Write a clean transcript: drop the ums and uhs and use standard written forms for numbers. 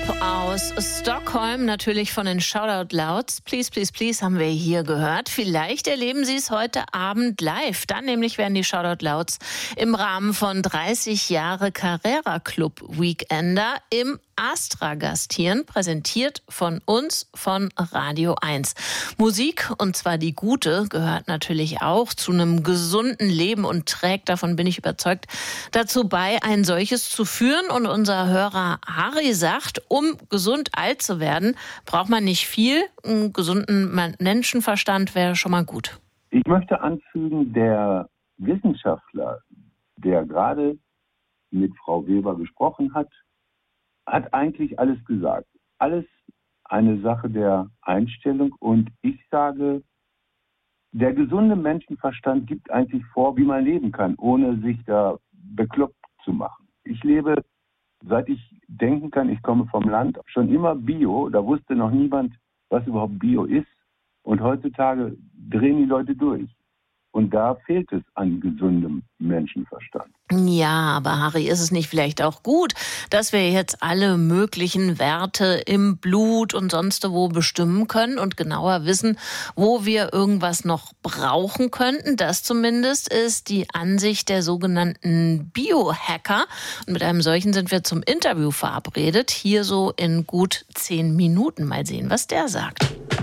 aus Stockholm, natürlich von den Shoutout Louds. Please, please, please haben wir hier gehört. Vielleicht erleben Sie es heute Abend live. Dann nämlich werden die Shoutout Louds im Rahmen von 30 Jahre Carrera Club Weekender im Astra gastieren, präsentiert von uns, von Radio 1. Musik, und zwar die gute, gehört natürlich auch zu einem gesunden Leben und trägt, davon bin ich überzeugt, dazu bei, ein solches zu führen. Und unser Hörer Harry sagt, um gesund alt zu werden, braucht man nicht viel. Einen gesunden Menschenverstand wäre schon mal gut. Ich möchte anfügen, der Wissenschaftler, der gerade mit Frau Weber gesprochen hat eigentlich alles gesagt. Alles eine Sache der Einstellung. Und ich sage, der gesunde Menschenverstand gibt eigentlich vor, wie man leben kann, ohne sich da bekloppt zu machen. Ich lebe, seit ich denken kann, ich komme vom Land, schon immer Bio. Da wusste noch niemand, was überhaupt Bio ist. Und heutzutage drehen die Leute durch. Und da fehlt es an gesundem Menschenverstand. Ja, aber Harry, ist es nicht vielleicht auch gut, dass wir jetzt alle möglichen Werte im Blut und sonst wo bestimmen können und genauer wissen, wo wir irgendwas noch brauchen könnten? Das zumindest ist die Ansicht der sogenannten Biohacker. Und mit einem solchen sind wir zum Interview verabredet. Hier so in gut 10 Minuten. Mal sehen, was der sagt.